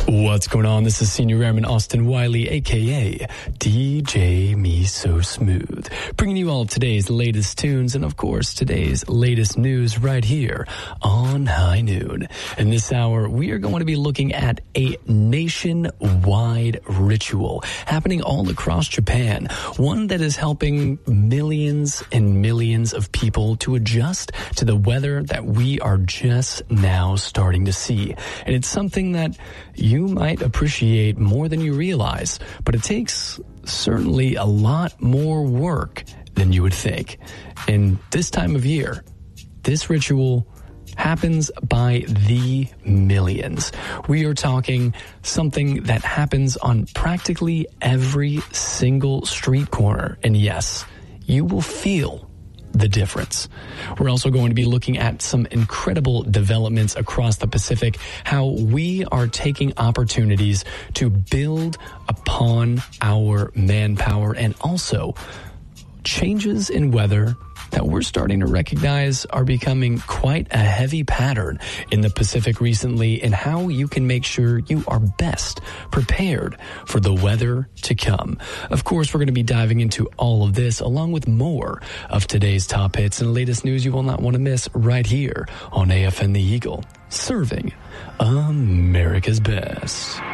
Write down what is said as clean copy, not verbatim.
What's going on? This is Senior Airman Austin Wiley, a.k.a. DJ Me So Smooth, bringing you all of today's latest tunes and, of course, today's latest news right here on High Noon. In this hour, we are going to be looking at a nationwide ritual happening all across Japan, one that is helping millions and millions of people to adjust to the weather that we are just now starting to see. And it's something that you might appreciate more than you realize, but it takes certainly a lot more work than you would think. And this time of year, this ritual happens by the millions. We are talking something that happens on practically every single street corner. And yes, you will feel the difference. We're also going to be looking at some incredible developments across the Pacific, how we are taking opportunities to build upon our manpower, and also changes in weather that we're starting to recognize are becoming quite a heavy pattern in the Pacific recently, and how you can make sure you are best prepared for the weather to come. Of course, we're going to be diving into all of this along with more of today's top hits and latest news you will not want to miss right here on AFN The Eagle, serving America's best.